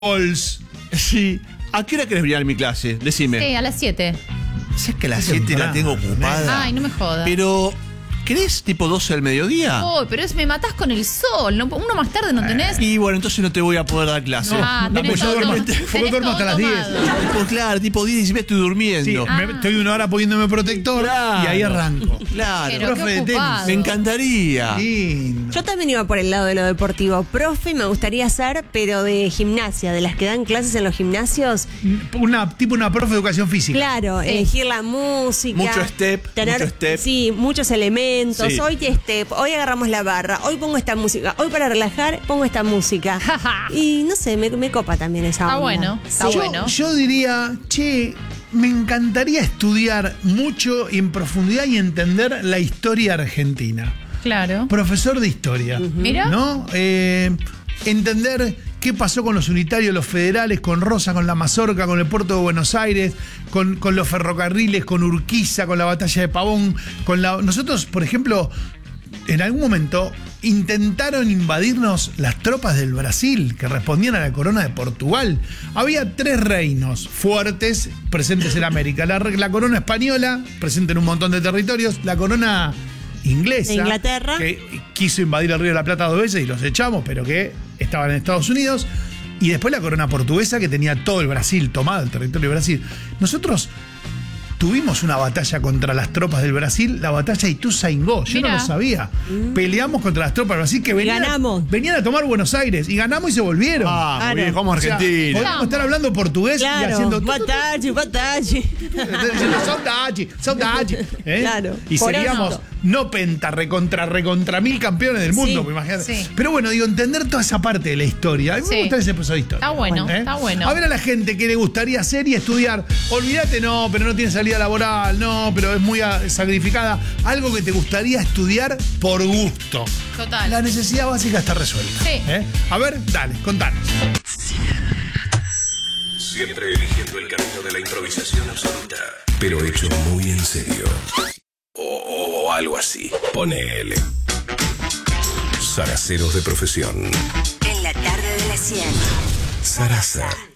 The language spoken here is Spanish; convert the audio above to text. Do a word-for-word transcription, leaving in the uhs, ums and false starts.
Halls. Sí. ¿A qué hora querés venir a mi clase? Decime. Sí, a las siete. ¿Sabes que a las siete la tengo ocupada? Ay, no me jodas. Pero, ¿querés tipo doce del mediodía? Oh, pero es, me matás con el sol. No, uno más tarde no tenés. Y bueno, entonces no te voy a poder dar clase. No, Ah, no, tenés pues yo todo, duermo, todo- porque tenés duermo todo hasta las diez. tomado. Pues claro, tipo diez y media estoy durmiendo. Sí, Ah. me- estoy una hora poniéndome protector Claro. y ahí arranco. Claro. Pero profe qué de tenis. ocupado. Me encantaría. Lindo. Yo también iba por el lado de lo deportivo. Profe me gustaría ser, pero de gimnasia, de las que dan clases en los gimnasios. Una, tipo una profe de educación física. Claro, Sí. elegir la música. Mucho step, mucho step. Sí, muchos elementos. Sí. Hoy step, hoy agarramos la barra, hoy pongo esta música, hoy para relajar pongo esta música. Y no sé, me, me copa también esa Está onda. bueno, está Sí. yo, bueno. yo diría, che, me encantaría estudiar mucho y en profundidad y entender la historia argentina. Claro. Profesor de historia. Mira. ¿No? Eh, entender qué pasó con los unitarios, los federales, con Rosa, con la Mazorca, con el puerto de Buenos Aires, con, con los ferrocarriles, con Urquiza, con la batalla de Pavón, con la. Nosotros, por ejemplo, en algún momento intentaron invadirnos las tropas del Brasil que respondían a la corona de Portugal. Había tres reinos fuertes presentes en América. La, la corona española, presente en un montón de territorios. La corona inglesa, De Inglaterra. que quiso invadir el Río de la Plata dos veces y los echamos, pero que estaban en Estados Unidos. Y después la corona portuguesa, que tenía todo el Brasil tomado, el territorio de Brasil. Nosotros tuvimos una batalla contra las tropas del Brasil, la batalla de Ituzaingó. Yo Mirá. no lo sabía. Peleamos contra las tropas del Brasil que venían, ganamos. venían a tomar Buenos Aires y ganamos y se volvieron. Ah, muy Claro. bien, como O sea, Argentina. podemos estar hablando portugués y Claro, haciendo. batalle, batalle. Diciendo, saudade, saudade. ¿eh? Claro. Y Por seríamos eso. no penta, recontra, recontra mil campeones del mundo, Sí, pues imagínate. sí. Pero bueno, digo, entender toda esa parte de la historia. A mí Sí. me gusta ese profesor de historia. Está bueno, está bueno. A ver a la gente que le gustaría hacer y estudiar. Olvídate, no, pero no tiene salida laboral, no, pero es muy ah, sacrificada. Algo que te gustaría estudiar por gusto. Total. La necesidad básica está resuelta. Sí. ¿eh? A ver, dale, contanos. Siempre eligiendo el camino de la improvisación absoluta, pero hecho muy en serio. O, o algo así. Ponele. Zaraceros de profesión. En la tarde de las cien. Zaraza.